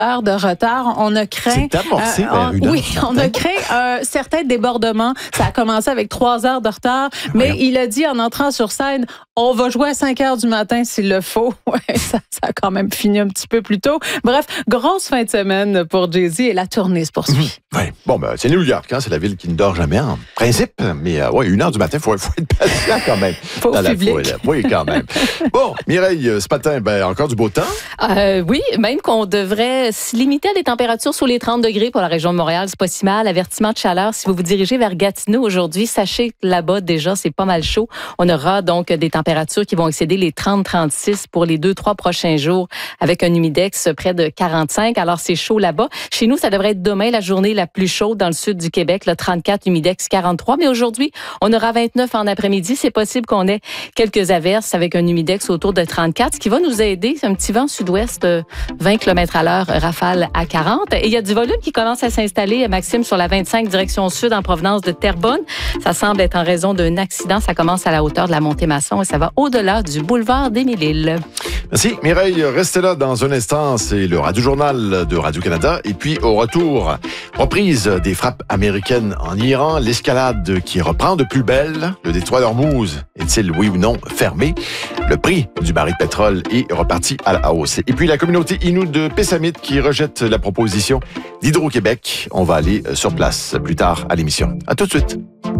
heures de retard. On a craint... C'est amorcé vers 1 heure. Oui, on a craint un certain débordement. Ça a commencé avec 3 heures de retard, mais il a dit en entrant sur scène, on va jouer à 5 heures du matin s'il le faut. Ouais, ça a quand même fini un petit peu plus tôt. Bref, grosse fin de semaine pour Jay-Z et la tournée se poursuit. Oui. Bon, ben, c'est New York, hein, c'est la ville qui ne dort jamais en principe, mais 1 heure du matin, faut être patient quand même. Faut dans la public. foule. Oui, quand même. Bon, Mireille, ce matin, encore du beau temps? Oui, même qu'on devrait se limiter à des températures sous les 30 degrés pour la région de Montréal. C'est pas si mal. Avertissement de chaleur. Si vous vous dirigez vers Gatineau aujourd'hui, sachez que là-bas, déjà, c'est pas mal chaud. On aura donc des températures qui vont excéder les 30-36 pour les 2-3 prochains jours avec un humidex près de 45. Alors, c'est chaud là-bas. Chez nous, ça devrait être demain la journée la plus chaude dans le sud du Québec, le 34, humidex 43. Mais aujourd'hui, on aura 29 en après-midi. C'est possible qu'on ait quelques averses avec un humidex autour de 34, ce qui va nous aider. C'est un petit vent sud-ouest, 20 km à l'heure, rafale à 40. Et il y a du volume qui commence à s'installer, Maxime, sur la 25 direction sud en provenance de Terrebonne. Ça semble être en raison d'un accident. Ça commence à la hauteur de la Montée-Masson et ça va au-delà du boulevard d'Émile-Île. Merci, Mireille. Restez là dans un instant. C'est le Radio-Journal de Radio-Canada. Et puis, au retour, reprise des frappes américaines en Iran, l'escalade qui reprend de plus belle. Le détroit d'Ormuz est-il, oui ou non, fermé? Le prix du baril de pétrole est reparti à la hausse. Et puis, la communauté Innu de Pessamit qui rejette la proposition d'Hydro-Québec. On va aller sur place plus tard à l'émission. À tout de suite.